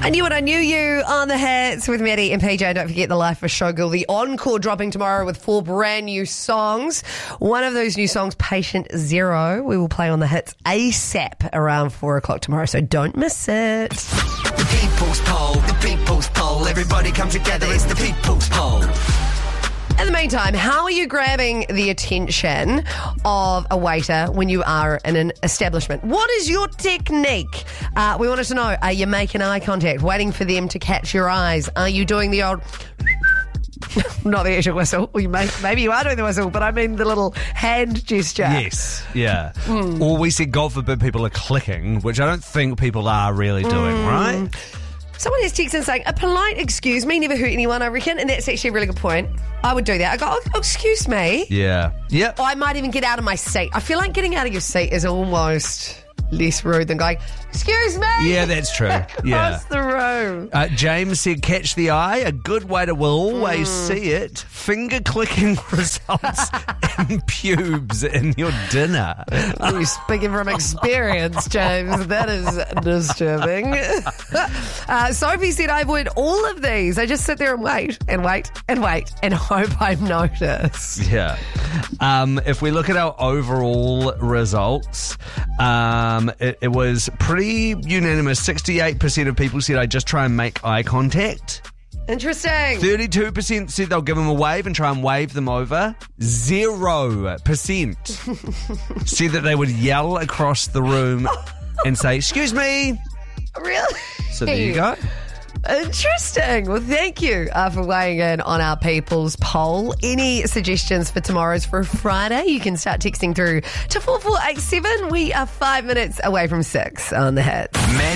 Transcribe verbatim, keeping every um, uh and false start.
I knew what I knew you on the hits with Maddie and P J. Don't forget the Life of Showgirl, the encore dropping tomorrow with four brand new songs. One of those new songs, Patient Zero, we will play on the hits ASAP around four o'clock tomorrow, so don't miss it. The People's Poll, the People's Poll. Everybody come together, it's the People's Poll. In the meantime, how are you grabbing the attention of a waiter when you are in an establishment? What is your technique? Uh, we wanted to know, are you making eye contact, waiting for them to catch your eyes? Are you doing the old... Not the actual whistle. Well, you may, maybe you are doing the whistle, but I mean the little hand gesture. Yes, yeah. Mm. Or we said, God forbid, people are clicking, which I don't think people are really doing, mm. right? Someone has texted saying, a polite excuse me never hurt anyone, I reckon, and that's actually a really good point. I would do that. I go, oh, excuse me. Yeah. Yeah. Or I might even get out of my seat. I feel like getting out of your seat is almost less rude than going, excuse me. Yeah, that's true. Yeah. Across the room. Uh, James said, catch the eye. A good waiter will always mm. see it. Finger clicking results in pubes in your dinner. You're speaking from experience, James. That is disturbing. uh, Sophie said, I avoid all of these. I just sit there and wait and wait and wait and hope I'm noticed. Yeah. Um, if we look at our overall results, um, it, it was pretty unanimous. sixty-eight percent of people said I just try and make eye contact. Interesting. thirty-two percent said they'll give them a wave and try and wave them over. Zero percent said that they would yell across the room and say, excuse me. Really? So there you go. Interesting. Well, thank you uh, for weighing in on our People's Poll. Any suggestions for tomorrow's for Friday? You can start texting through to four four eight seven. We are five minutes away from six on the hits. Man.